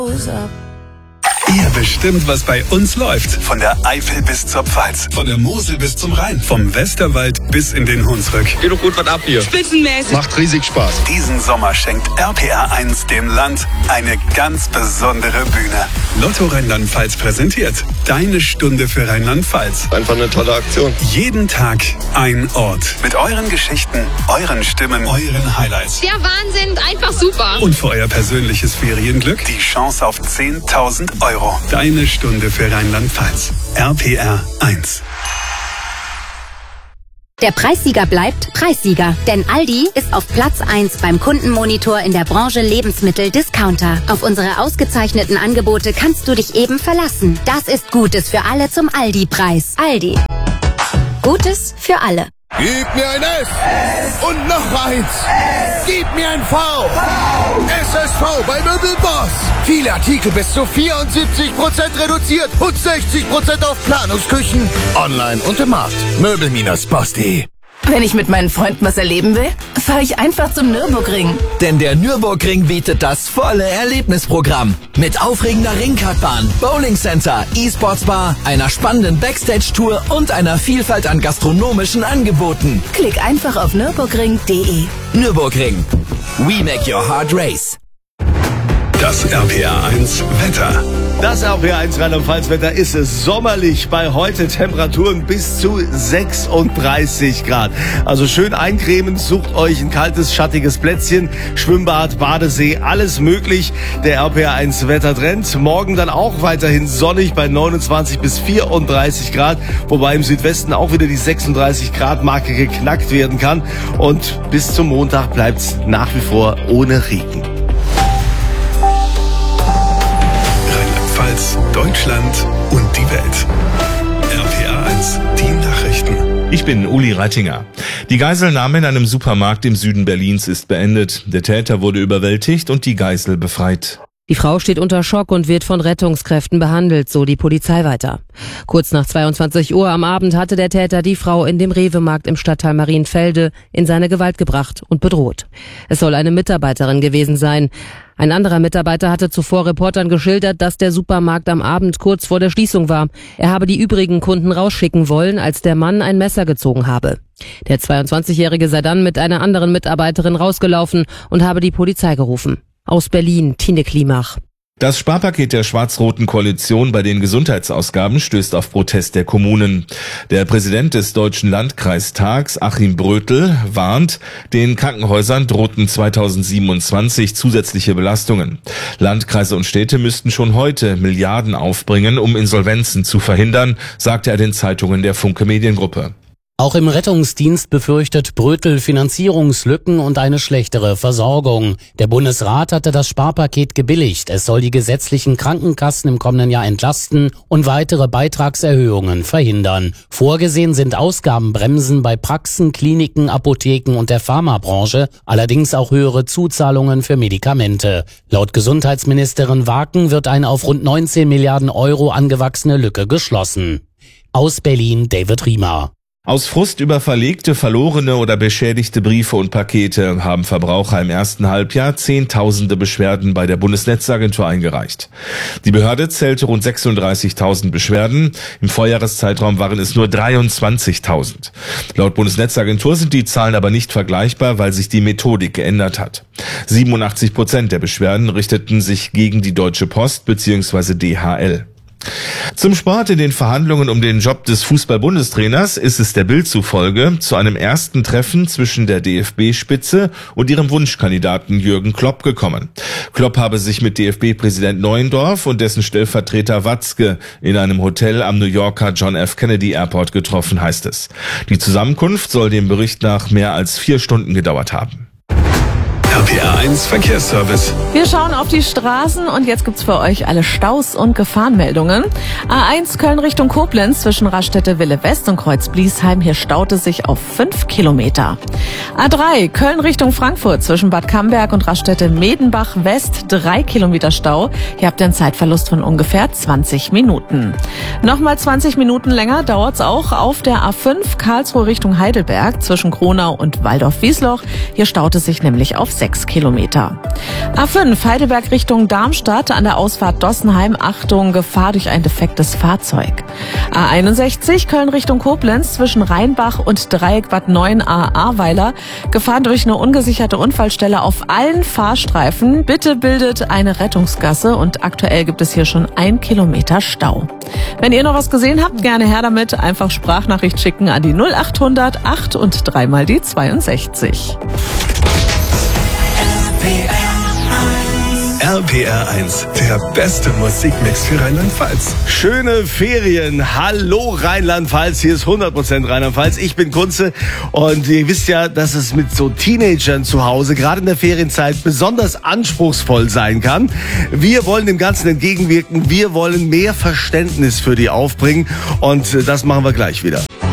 Ihr bestimmt, was bei uns läuft. Von der Eifel bis zur Pfalz. Von der Mosel bis zum Rhein. Vom Westerwald bis in den Hunsrück. Geht doch gut was ab hier. Spitzenmäßig. Macht riesig Spaß. Diesen Sommer schenkt RPR 1 dem Land eine ganz besondere Bühne. Lotto Rheinland-Pfalz präsentiert Deine Stunde für Rheinland-Pfalz. Einfach eine tolle Aktion. Jeden Tag ein Ort. Mit euren Geschichten, euren Stimmen, euren Highlights. Der Wahnsinn, einfach super. Und für euer persönliches Ferienglück die Chance auf 10.000 Euro. Deine Stunde für Rheinland-Pfalz. RPR 1. Der Preissieger bleibt Preissieger, denn Aldi ist auf Platz 1 beim Kundenmonitor in der Branche Lebensmittel-Discounter. Auf unsere ausgezeichneten Angebote kannst du dich eben verlassen. Das ist Gutes für alle zum Aldi-Preis. Aldi. Gutes für alle. Gib mir ein S und noch eins. Gib mir ein V. SSV bei Möbelboss. Viele Artikel bis zu 74% reduziert und 60% auf Planungsküchen. Online und im Markt. Möbel-Boss.de. Wenn ich mit meinen Freunden was erleben will, fahre ich einfach zum Nürburgring. Denn der Nürburgring bietet das volle Erlebnisprogramm. Mit aufregender Ringkartbahn, Bowlingcenter, E-Sports-Bar, einer spannenden Backstage-Tour und einer Vielfalt an gastronomischen Angeboten. Klick einfach auf nürburgring.de. Nürburgring. We make your heart race. Das RPR 1 Wetter. Das RPR 1 Rheinland-Pfalz-Wetter ist es sommerlich. Bei heute Temperaturen bis zu 36 Grad. Also schön eincremen, sucht euch ein kaltes, schattiges Plätzchen. Schwimmbad, Badesee, alles möglich. Der RPR 1 Wettertrend. Morgen dann auch weiterhin sonnig bei 29 bis 34 Grad. Wobei im Südwesten auch wieder die 36 Grad Marke geknackt werden kann. Und bis zum Montag bleibt's nach wie vor ohne Regen. Deutschland und die Welt. RPR 1, die Nachrichten. Ich bin Uli Reitinger. Die Geiselnahme in einem Supermarkt im Süden Berlins ist beendet. Der Täter wurde überwältigt und die Geisel befreit. Die Frau steht unter Schock und wird von Rettungskräften behandelt, so die Polizei weiter. Kurz nach 22 Uhr am Abend hatte der Täter die Frau in dem Rewe-Markt im Stadtteil Marienfelde in seine Gewalt gebracht und bedroht. Es soll eine Mitarbeiterin gewesen sein. Ein anderer Mitarbeiter hatte zuvor Reportern geschildert, dass der Supermarkt am Abend kurz vor der Schließung war. Er habe die übrigen Kunden rausschicken wollen, als der Mann ein Messer gezogen habe. Der 22-Jährige sei dann mit einer anderen Mitarbeiterin rausgelaufen und habe die Polizei gerufen. Aus Berlin, Tine Klimach. Das Sparpaket der schwarz-roten Koalition bei den Gesundheitsausgaben stößt auf Protest der Kommunen. Der Präsident des Deutschen Landkreistags, Achim Brötel, warnt, den Krankenhäusern drohten 2027 zusätzliche Belastungen. Landkreise und Städte müssten schon heute Milliarden aufbringen, um Insolvenzen zu verhindern, sagte er den Zeitungen der Funke Mediengruppe. Auch im Rettungsdienst befürchtet Brötel Finanzierungslücken und eine schlechtere Versorgung. Der Bundesrat hatte das Sparpaket gebilligt. Es soll die gesetzlichen Krankenkassen im kommenden Jahr entlasten und weitere Beitragserhöhungen verhindern. Vorgesehen sind Ausgabenbremsen bei Praxen, Kliniken, Apotheken und der Pharmabranche, allerdings auch höhere Zuzahlungen für Medikamente. Laut Gesundheitsministerin Waken wird eine auf rund 19 Milliarden Euro angewachsene Lücke geschlossen. Aus Berlin David Riemer. Aus Frust über verlegte, verlorene oder beschädigte Briefe und Pakete haben Verbraucher im ersten Halbjahr Zehntausende Beschwerden bei der Bundesnetzagentur eingereicht. Die Behörde zählte rund 36.000 Beschwerden. Im Vorjahreszeitraum waren es nur 23.000. Laut Bundesnetzagentur sind die Zahlen aber nicht vergleichbar, weil sich die Methodik geändert hat. 87% der Beschwerden richteten sich gegen die Deutsche Post bzw. DHL. Zum Sport. In den Verhandlungen um den Job des Fußball-Bundestrainers ist es der Bild zufolge zu einem ersten Treffen zwischen der DFB-Spitze und ihrem Wunschkandidaten Jürgen Klopp gekommen. Klopp habe sich mit DFB-Präsident Neuendorf und dessen Stellvertreter Watzke in einem Hotel am New Yorker John F. Kennedy Airport getroffen, heißt es. Die Zusammenkunft soll dem Bericht nach mehr als 4 Stunden gedauert haben. RPR 1 Verkehrsservice. Wir schauen auf die Straßen und jetzt gibt's für euch alle Staus und Gefahrenmeldungen. A1 Köln Richtung Koblenz zwischen Raststätte-Wille West und Kreuz-Bliesheim. Hier staut es sich auf 5 Kilometer. A3 Köln Richtung Frankfurt zwischen Bad Camberg und Raststätte Medenbach West 3 Kilometer Stau. Hier habt ihr einen Zeitverlust von ungefähr 20 Minuten. Nochmal 20 Minuten länger dauert's auch auf der A5 Karlsruhe Richtung Heidelberg zwischen Kronau und Waldorf-Wiesloch. Hier staut es sich nämlich auf 6 Kilometer. A5 Heidelberg Richtung Darmstadt an der Ausfahrt Dossenheim. Achtung, Gefahr durch ein defektes Fahrzeug. A61 Köln Richtung Koblenz zwischen Rheinbach und Dreieck Bad 9a Ahrweiler. Gefahr durch eine ungesicherte Unfallstelle auf allen Fahrstreifen. Bitte bildet eine Rettungsgasse und aktuell gibt es hier schon 1 Kilometer Stau. Wenn ihr noch was gesehen habt, gerne her damit. Einfach Sprachnachricht schicken an die 0800 8 und 3 mal die 62. RPR1, der beste Musikmix für Rheinland-Pfalz. Schöne Ferien. Hallo Rheinland-Pfalz, hier ist 100% Rheinland-Pfalz. Ich bin Kunze und ihr wisst ja, dass es mit so Teenagern zu Hause, gerade in der Ferienzeit, besonders anspruchsvoll sein kann. Wir wollen dem Ganzen entgegenwirken. Wir wollen mehr Verständnis für die aufbringen und das machen wir gleich wieder.